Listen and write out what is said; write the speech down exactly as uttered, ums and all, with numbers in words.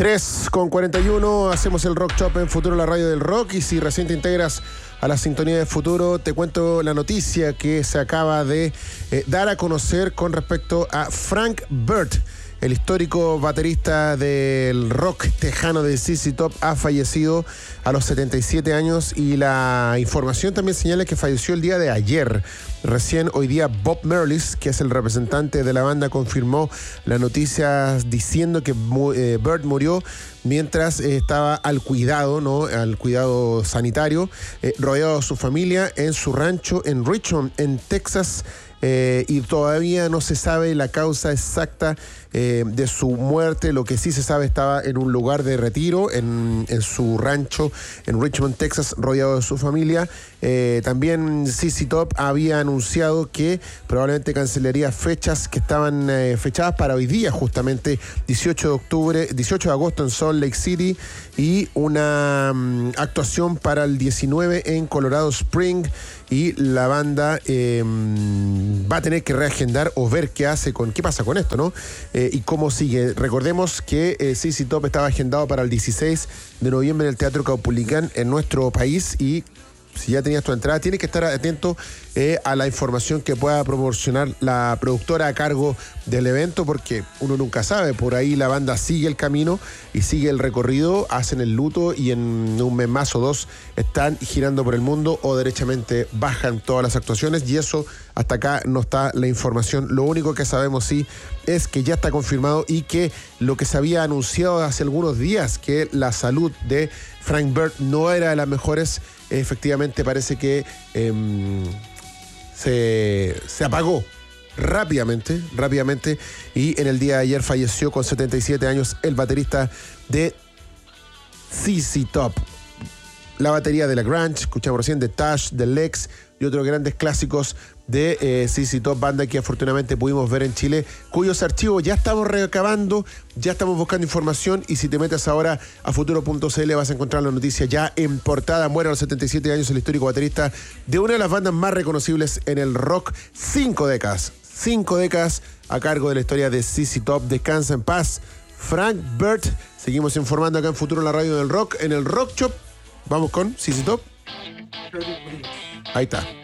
tres con cuarenta y uno, hacemos el Rock Shop en Futuro, la radio del rock. Y si recién te integras a la sintonía de Futuro, te cuento la noticia que se acaba de eh, dar a conocer con respecto a Frank Burt. El histórico baterista del rock tejano de Z Z Top ha fallecido a los setenta y siete años, y la información también señala que falleció el día de ayer. Recién hoy día Bob Merlis, que es el representante de la banda, confirmó la noticia diciendo que eh, Burt murió mientras eh, estaba al cuidado, ¿no? Al cuidado sanitario, eh, rodeado de su familia en su rancho en Richmond, en Texas. Eh, y todavía no se sabe la causa exacta eh, de su muerte. Lo que sí se sabe, estaba en un lugar de retiro, en, en su rancho en Richmond, Texas, rodeado de su familia. Eh, también Z Z Top había anunciado que probablemente cancelaría fechas que estaban eh, fechadas para hoy día, justamente dieciocho de octubre, dieciocho de agosto en Salt Lake City, y una um, actuación para el diecinueve en Colorado Spring. Y la banda eh, va a tener que reagendar o ver qué hace con qué pasa con esto, ¿no? Eh, y cómo sigue. Recordemos que eh, Z Z Top estaba agendado para el dieciséis de noviembre en el Teatro Caupolicán en nuestro país, y si ya tenías tu entrada, tienes que estar atento eh, a la información que pueda proporcionar la productora a cargo del evento, porque uno nunca sabe. Por ahí la banda sigue el camino y sigue el recorrido, hacen el luto y en un mes más o dos están girando por el mundo, o derechamente bajan todas las actuaciones, y eso hasta acá no está la información. Lo único que sabemos sí es que ya está confirmado, y que lo que se había anunciado hace algunos días, que la salud de Frank Burt no era de las mejores, efectivamente parece que eh, se, se apagó rápidamente, rápidamente, y en el día de ayer falleció con setenta y siete años el baterista de Z Z Top. La batería de la grunge, escuchamos recién, de Tash, de Lex y otros grandes clásicos de eh, Z Z Top, banda que afortunadamente pudimos ver en Chile, cuyos archivos ya estamos recabando, ya estamos buscando información, y si te metes ahora a futuro punto c l vas a encontrar la noticia ya en portada. Muere a los setenta y siete años el histórico baterista de una de las bandas más reconocibles en el rock. Cinco décadas, cinco décadas a cargo de la historia de Z Z Top. Descansa en paz, Frank Burt. Seguimos informando acá en Futuro, la radio del rock, en el Rock Shop. Vamos con Z Z Top. Ahí está.